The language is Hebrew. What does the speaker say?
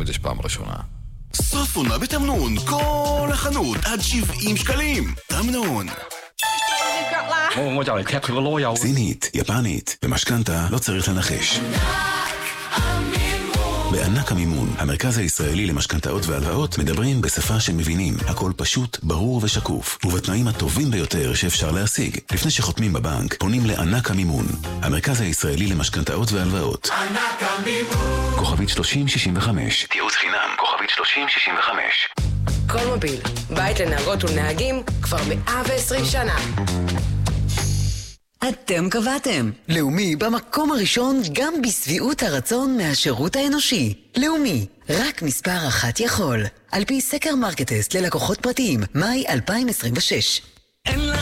את זה פעם ראשונה. סוף עונה בתמנון, כל החנות עד 70 שקלים. תמנון. סינית, יפנית, במשכנתה לא צריך לנחש. בענק המימון, המרכז הישראלי למשכנתאות והלוואות, מדברים בשפה שמבינים. הכל פשוט, ברור ושקוף, ובתנאים הטובים ביותר שאפשר להשיג. לפני שחותמים בבנק, פונים לענק המימון, המרכז הישראלי למשכנתאות והלוואות. ענק המימון. כוכבית 3065. תיעוץ חינם, כוכבית 3065. כל מוביל, בית לנהגות ולנהגים כבר 120 שנה. אתם קבעתם. לאומי במקום הראשון גם בסביעות הרצון מהשירות האנושי. לאומי, רק מספר אחת יכול. על פי סקר מרקטסט ללקוחות פרטיים, מאי 2026. אין לך